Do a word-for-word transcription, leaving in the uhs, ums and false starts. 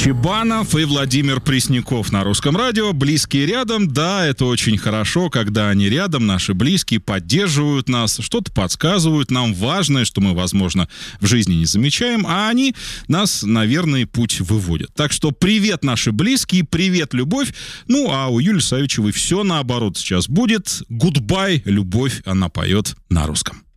Чебанов и Владимир Пресняков на Русском радио. Близкие рядом. Да, это очень хорошо, когда они рядом, наши близкие, поддерживают нас, что-то подсказывают нам важное, что мы, возможно, в жизни не замечаем, а они нас на верный путь выводят. Так что привет, наши близкие, привет, любовь. Ну, а у Юлии Савичевой все наоборот сейчас будет. Гудбай, любовь, она поет на русском.